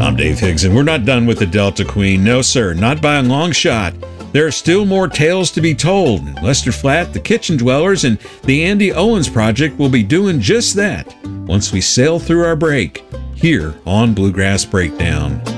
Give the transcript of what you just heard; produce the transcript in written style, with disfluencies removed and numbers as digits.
I'm Dave Higgs, and we're not done with the Delta Queen. No, sir, not by a long shot. There are still more tales to be told. In Lester Flat, the Kitchen Dwellers, and the Andy Owens Project will be doing just that once we sail through our break here on Bluegrass Breakdown.